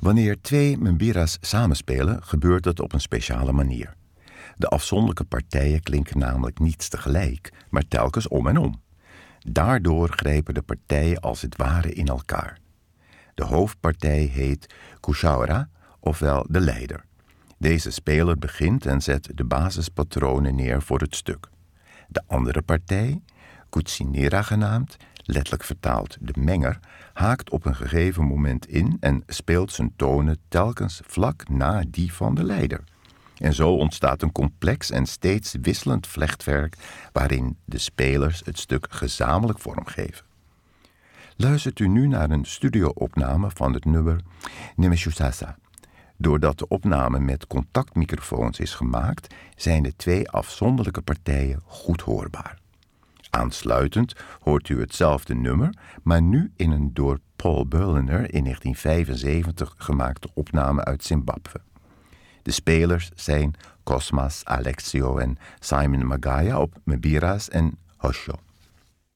Wanneer twee mbira's samenspelen, gebeurt het op een speciale manier. De afzonderlijke partijen klinken namelijk niet tegelijk, maar telkens om en om. Daardoor grijpen de partijen als het ware in elkaar. De hoofdpartij heet Kushaura, ofwel de leider. Deze speler begint en zet de basispatronen neer voor het stuk. De andere partij, Kutsinera genaamd, letterlijk vertaald de menger, haakt op een gegeven moment in en speelt zijn tonen telkens vlak na die van de leider. En zo ontstaat een complex en steeds wisselend vlechtwerk waarin de spelers het stuk gezamenlijk vormgeven. Luistert u nu naar een studio-opname van het nummer Nemeshusasa. Doordat de opname met contactmicrofoons is gemaakt, zijn de twee afzonderlijke partijen goed hoorbaar. Aansluitend hoort u hetzelfde nummer, maar nu in een door Paul Berliner in 1975 gemaakte opname uit Zimbabwe. De spelers zijn Cosmas, Alexio en Simon Magaya op mbira's en hosho.